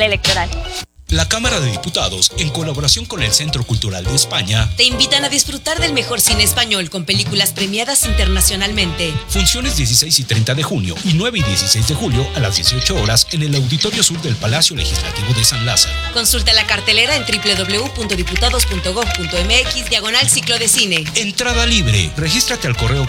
electoral. La Cámara de Diputados, en colaboración con el Centro Cultural de España, te invitan a disfrutar del mejor cine español con películas premiadas internacionalmente. Funciones 16 y 30 de junio y 9 y 16 de julio a las 18 horas en el Auditorio Sur del Palacio Legislativo de San Lázaro. Consulta la cartelera en www.diputados.gov.mx/ciclo de cine. Entrada libre. Regístrate al correo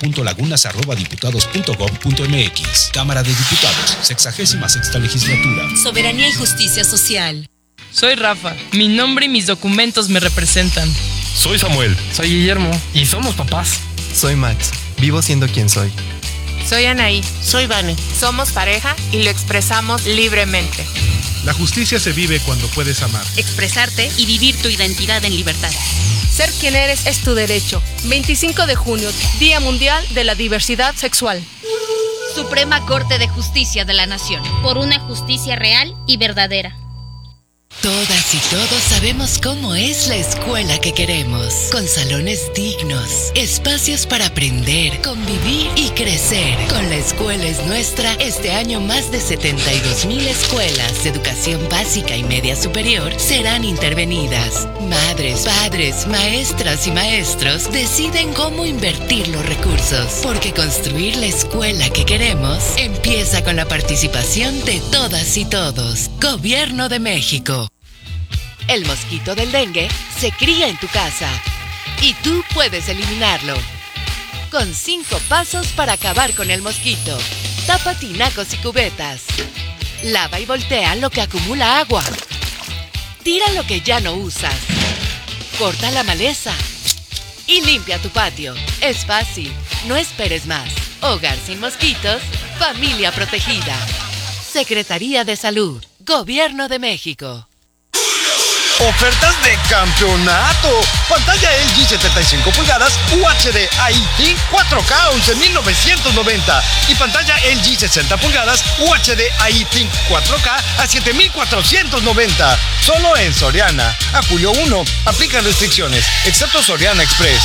gabriela.lagunas@diputados.gov.mx. Cámara de Diputados, 66ª legislatura. Soberanía y justicia social. Soy Rafa. Mi nombre y mis documentos me representan. Soy Samuel. Soy Guillermo. Y somos papás. Soy Max. Vivo siendo quien soy. Soy Anaí. Soy Vane. Somos pareja y lo expresamos libremente. La justicia se vive cuando puedes amar, expresarte y vivir tu identidad en libertad. Ser quien eres es tu derecho. 25 de junio, Día Mundial de la Diversidad Sexual. Suprema Corte de Justicia de la Nación. Por una justicia real y verdadera. Todas y todos sabemos cómo es la escuela que queremos, con salones dignos, espacios para aprender, convivir y crecer. Con La Escuela es Nuestra, este año más de 72,000 escuelas de educación básica y media superior serán intervenidas. Madres, padres, maestras y maestros deciden cómo invertir los recursos, porque construir la escuela que queremos empieza con la participación de todas y todos. Gobierno de México. El mosquito del dengue se cría en tu casa y tú puedes eliminarlo. Con 5 pasos para acabar con el mosquito. Tapa tinacos y cubetas. Lava y voltea lo que acumula agua. Tira lo que ya no usas. Corta la maleza. Y limpia tu patio. Es fácil. No esperes más. Hogar sin mosquitos. Familia protegida. Secretaría de Salud. Gobierno de México. Ofertas de campeonato. Pantalla LG 75 pulgadas UHD IT 4K 11,990 y pantalla LG 60 pulgadas UHD IT 4K a 7,490. Solo en Soriana. A julio 1. Aplican restricciones, excepto Soriana Express.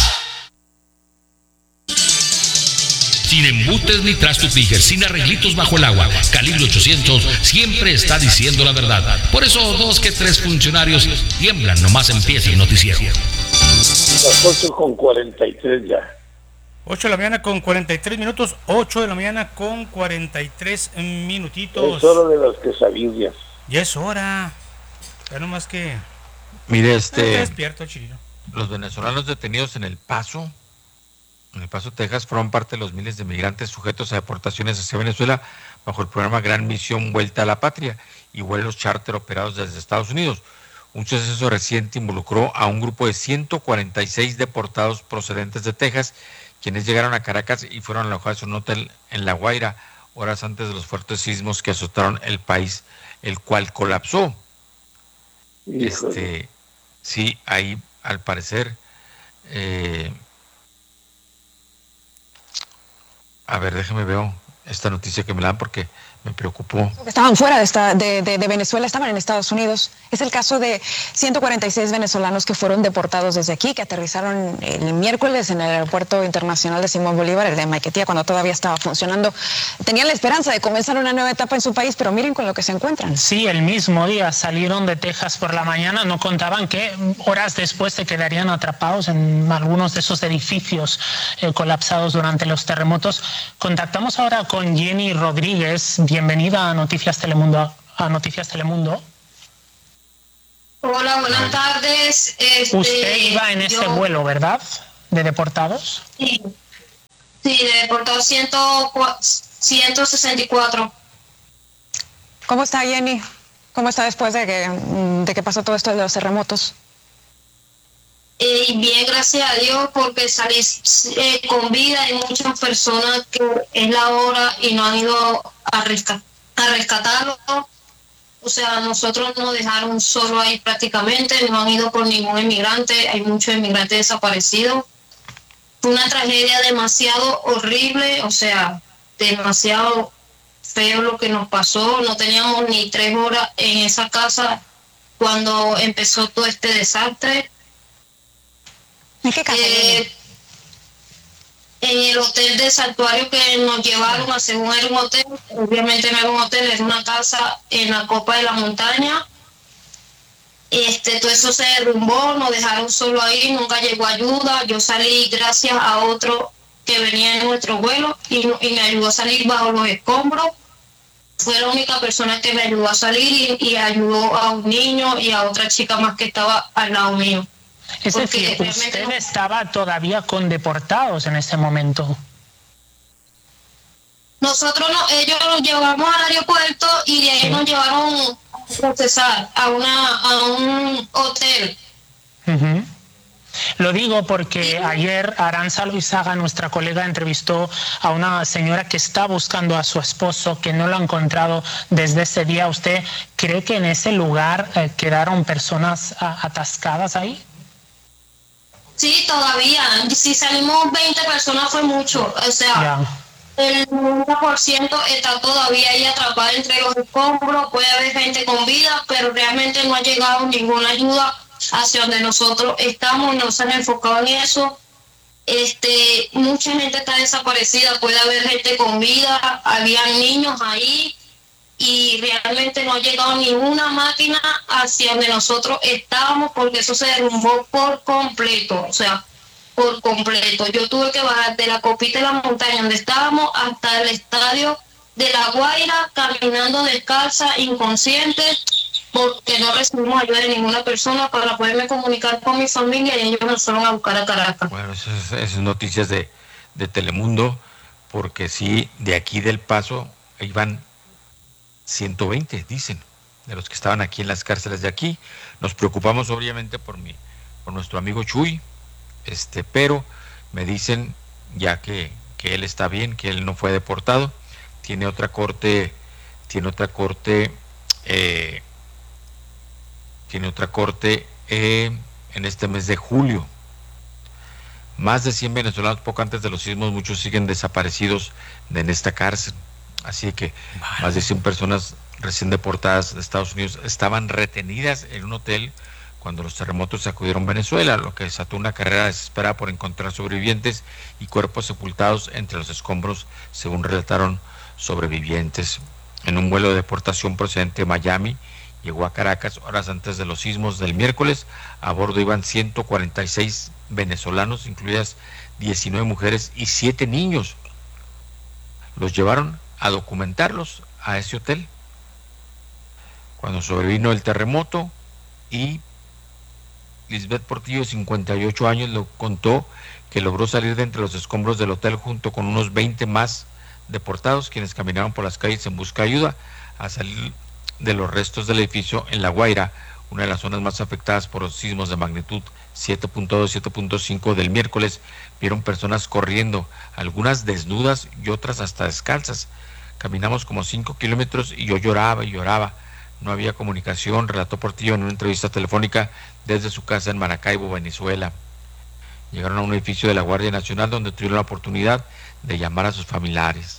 Sin embutes ni trastos Tiger, sin arreglitos bajo el agua. Calibre 800 siempre está diciendo la verdad. Por eso 2 que 3 funcionarios tiemblan nomás empieza el noticiero. Las 8:43 ya. 8 de la mañana con 43 minutos. 8 de la mañana con 43 minutitos. Es hora de las quesadillas. Ya es hora. Ya nomás que... Mire, despierto, Chirino. Los venezolanos detenidos en El Paso, Texas, fueron parte de los miles de migrantes sujetos a deportaciones hacia Venezuela bajo el programa Gran Misión Vuelta a la Patria y vuelos charter operados desde Estados Unidos. Un suceso reciente involucró a un grupo de 146 deportados procedentes de Texas, quienes llegaron a Caracas y fueron alojados en un hotel en La Guaira, horas antes de los fuertes sismos que azotaron el país, el cual colapsó. Sí, ahí al parecer... A ver, déjame ver esta noticia que me la dan porque me preocupó. Estaban fuera de Venezuela, estaban en Estados Unidos. Es el caso de 146 venezolanos que fueron deportados desde aquí, que aterrizaron el miércoles en el Aeropuerto Internacional de Simón Bolívar, el de Maiquetía, cuando todavía estaba funcionando. Tenían la esperanza de comenzar una nueva etapa en su país, pero miren con lo que se encuentran. Sí, el mismo día salieron de Texas por la mañana. No contaban que horas después se quedarían atrapados en algunos de esos edificios colapsados durante los terremotos. Contactamos ahora con Jenny Rodríguez. Bienvenida a Noticias Telemundo. Hola, buenas tardes. Usted iba en ese vuelo, ¿verdad? ¿De deportados? Sí, de deportados 164. ¿Cómo está, Jenny? ¿Cómo está después de que pasó todo esto de los terremotos? Bien, gracias a Dios, porque salí con vida. Hay muchas personas que es la hora y no han ido a rescatarlo. O sea, nosotros nos dejaron solo ahí prácticamente, no han ido por ningún inmigrante, hay muchos inmigrantes desaparecidos. Fue una tragedia demasiado horrible, o sea, demasiado feo lo que nos pasó. No teníamos ni 3 horas en esa casa cuando empezó todo este desastre. ¿En qué casa? en el hotel de Santuario que nos llevaron a, según era un hotel, obviamente no era un hotel, era una casa en la copa de la montaña. Todo eso se derrumbó, nos dejaron solo ahí, nunca llegó ayuda. Yo salí gracias a otro que venía en nuestro vuelo y me ayudó a salir bajo los escombros. Fue la única persona que me ayudó a salir y ayudó a un niño y a otra chica más que estaba al lado mío. Es decir, usted estaba todavía con deportados en ese momento. Nosotros ellos nos llevamos al aeropuerto y de ahí nos llevaron a procesar a un hotel. Uh-huh. Lo digo porque ayer Arantxa Loizaga, nuestra colega, entrevistó a una señora que está buscando a su esposo, que no lo ha encontrado desde ese día. ¿Usted cree que en ese lugar quedaron personas atascadas ahí? Sí, todavía. Si salimos 20 personas fue mucho. O sea, el 90% está todavía ahí atrapada entre los escombros. Puede haber gente con vida, pero realmente no ha llegado ninguna ayuda hacia donde nosotros estamos. No se han enfocado en eso. Mucha gente está desaparecida. Puede haber gente con vida. Habían niños ahí. Y realmente no ha llegado ninguna máquina hacia donde nosotros estábamos, porque eso se derrumbó por completo, o sea, por completo. Yo tuve que bajar de la copita de la montaña donde estábamos hasta el estadio de La Guaira, caminando descalza, inconsciente, porque no recibimos ayuda de ninguna persona para poderme comunicar con mi familia, y ellos nos fueron a buscar a Caracas. Bueno, esas noticias de Telemundo, porque sí, de aquí del Paso iban 120, dicen, de los que estaban aquí en las cárceles de aquí. Nos preocupamos obviamente por nuestro amigo Chuy, pero me dicen ya que él está bien, que él no fue deportado. Tiene otra corte en este mes de julio. Más de 100 venezolanos poco antes de los sismos, muchos siguen desaparecidos en esta cárcel. Así que más de 100 personas recién deportadas de Estados Unidos estaban retenidas en un hotel cuando los terremotos sacudieron Venezuela, lo que desató una carrera desesperada por encontrar sobrevivientes y cuerpos sepultados entre los escombros, según relataron sobrevivientes. En un vuelo de deportación procedente de Miami, llegó a Caracas horas antes de los sismos del miércoles. A bordo iban 146 venezolanos, incluidas 19 mujeres y 7 niños. Los llevaron a documentarlos a ese hotel cuando sobrevino el terremoto, y Lisbeth Portillo, de 58 años, le contó que logró salir de entre los escombros del hotel junto con unos 20 más deportados, quienes caminaban por las calles en busca de ayuda, a salir de los restos del edificio en La Guaira, una de las zonas más afectadas por los sismos de magnitud 7.2, 7.5 del miércoles. Vieron personas corriendo, algunas desnudas y otras hasta descalzas. Caminamos como 5 kilómetros y yo lloraba y lloraba. No había comunicación, relató Portillo en una entrevista telefónica desde su casa en Maracaibo, Venezuela. Llegaron a un edificio de la Guardia Nacional donde tuvieron la oportunidad de llamar a sus familiares.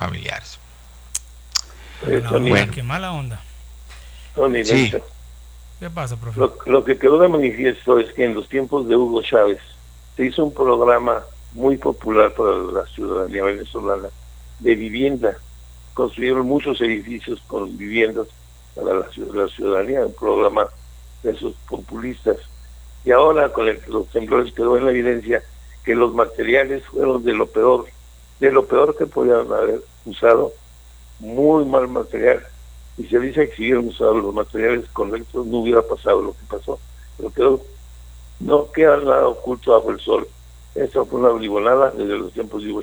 Bueno, qué mala onda. Tony, sí. ¿Qué pasa, profe? Lo que quedó de manifiesto es que en los tiempos de Hugo Chávez se hizo un programa muy popular para la ciudadanía venezolana de vivienda. Construyeron muchos edificios con viviendas para la ciudadanía, un programa de esos populistas. Y ahora con los temblores quedó en la evidencia que los materiales fueron de lo peor que podían haber usado, muy mal material. Y se dice que si hubieran usado los materiales correctos no hubiera pasado lo que pasó, pero no queda nada oculto bajo el sol. Esa fue una bribonada desde los tiempos de Hugo